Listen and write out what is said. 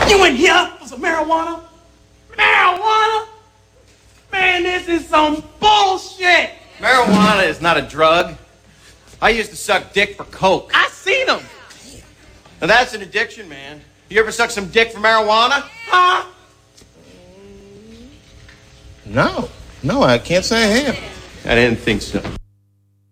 You in here for some marijuana? Marijuana? Man, this is some bullshit. Marijuana is not a drug. I used to suck dick for coke. I seen them. Now that's an addiction, man. You ever suck some dick for marijuana? Huh? No, I can't say I have. I didn't think so.